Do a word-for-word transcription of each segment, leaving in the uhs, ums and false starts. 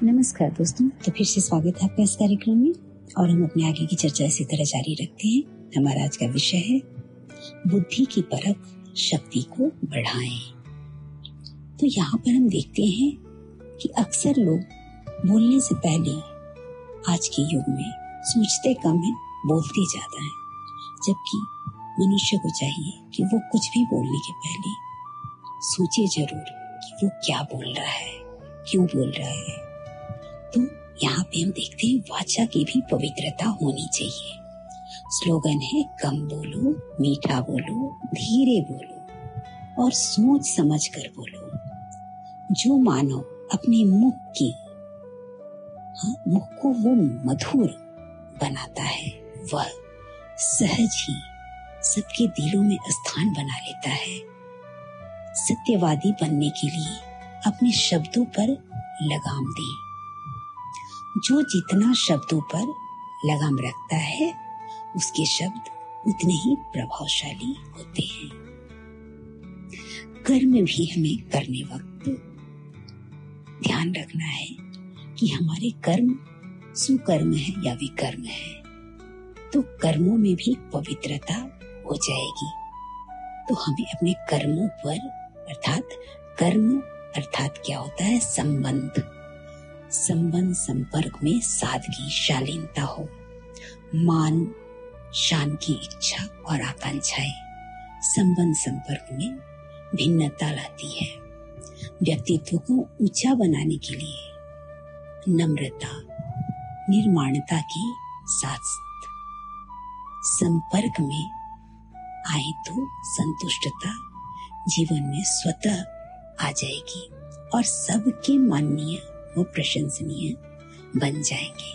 नमस्कार दोस्तों, तो फिर से स्वागत है आपका इस कार्यक्रम में। और हम अपने आगे की चर्चा इसी तरह जारी रखते हैं। हमारा आज का विषय है बुद्धि की परख शक्ति को बढ़ाएं। तो यहाँ पर हम देखते हैं कि अक्सर लोग बोलने से पहले आज के युग में सोचते कम है, बोलते ज्यादा है, जबकि मनुष्य को चाहिए कि वो कुछ भी बोलने के पहले सोचे जरूर कि वो क्या बोल रहा है, क्यों बोल रहा है। तो यहाँ पे हम देखते हैं वाचा की भी पवित्रता होनी चाहिए। स्लोगन है कम बोलो, मीठा बोलो, धीरे बोलो और सोच समझ कर बोलो। जो मानव अपने मुख की हाँ, मुख को वो मधुर बनाता है, वह सहज ही सबके दिलों में स्थान बना लेता है। सत्यवादी बनने के लिए अपने शब्दों पर लगाम दें। जो जितना शब्दों पर लगाम रखता है उसके शब्द उतने ही प्रभावशाली होते हैं। कर्म भी हमें करने वक्त ध्यान रखना है कि हमारे कर्म सुकर्म है या विकर्म है, तो कर्मों में भी पवित्रता हो जाएगी। तो हमें अपने कर्मों पर अर्थात कर्म अर्थात क्या होता है, संबंध संबंध संपर्क में सादगी, शालीनता हो, मान शान की इच्छा और आकांक्षाएं संबंध संपर्क में भिन्नता लाती है। व्यक्तित्व को ऊंचा बनाने के लिए नम्रता, निर्माणता के साथ संपर्क में आए तो संतुष्टता जीवन में स्वतः आ जाएगी और सबके माननीय वो प्रशंसनीय बन जाएंगे।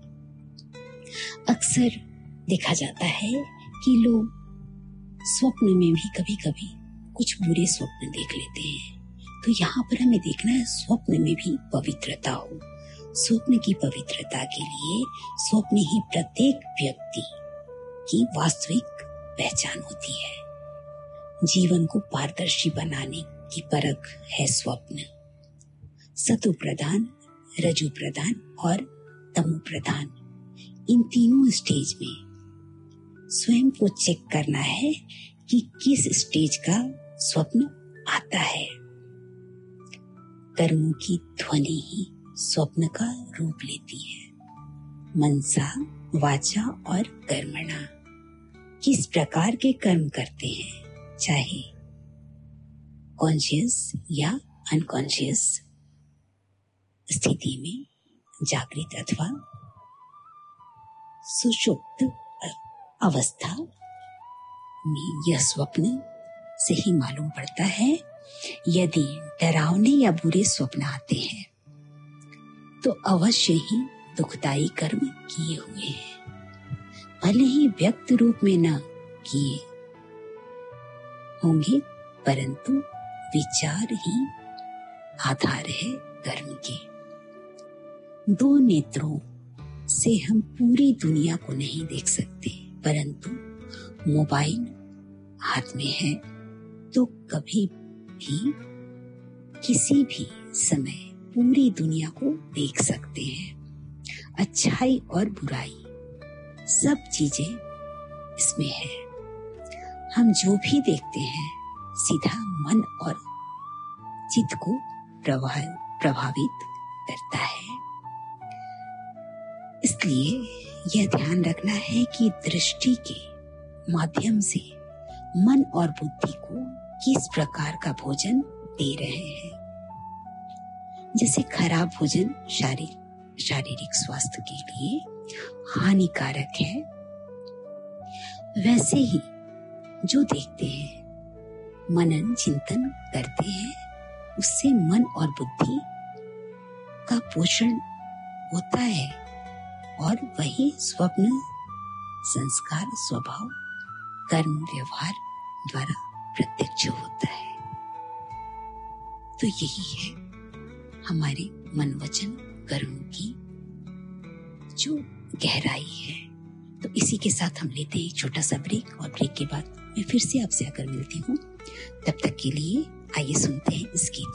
अक्सर देखा जाता है कि लोग स्वप्न में भी कभी कभी कुछ बुरे स्वप्न देख लेते हैं। तो यहाँ पर हमें देखना है स्वप्न में भी पवित्रता हो। स्वप्न की पवित्रता के लिए स्वप्न ही प्रत्येक व्यक्ति की वास्तविक पहचान होती है। जीवन को पारदर्शी बनाने की परख है स्वप्न। सतो प्रधान, रजु प्रधान और तमो प्रधान, इन तीनों स्टेज में स्वयं को चेक करना है कि किस स्टेज का स्वप्न आता है। कर्मों की ध्वनि ही स्वप्न का रूप लेती है। मनसा, वाचा और कर्मणा, किस प्रकार के कर्म करते हैं, चाहे कॉन्शियस या अनकॉन्शियस स्थिति में, जागृत अथवा सुषुप्त अवस्था में, यह स्वप्न से ही मालूम पड़ता है। यदि डरावने या बुरे स्वप्न आते हैं तो अवश्य ही दुखदायी कर्म किए हुए हैं, भले ही व्यक्त रूप में न किए होंगे, परंतु विचार ही आधार है कर्म के। दो नेत्रों से हम पूरी दुनिया को नहीं देख सकते, परंतु मोबाइल हाथ में है तो कभी भी किसी भी समय पूरी दुनिया को देख सकते हैं। अच्छाई और बुराई सब चीजें इसमें है। हम जो भी देखते हैं सीधा मन और चित्त को प्रभावित करता है। इसलिए यह ध्यान रखना है कि दृष्टि के माध्यम से मन और बुद्धि को किस प्रकार का भोजन दे रहे हैं। जैसे खराब भोजन शारीरिक शारीरिक स्वास्थ्य के लिए हानिकारक है, वैसे ही जो देखते हैं, मनन चिंतन करते हैं, उससे मन और बुद्धि का पोषण होता है और वही स्वप्न संस्कार स्वभाव कर्म व्यवहार द्वारा प्रत्यक्ष होता है। तो यही है हमारे मन वचन कर्म की जो गहराई है। तो इसी के साथ हम लेते हैं एक छोटा सा ब्रेक और ब्रेक के बाद मैं फिर से आपसे आकर मिलती हूँ। तब तक के लिए आइए सुनते हैं इस गीत।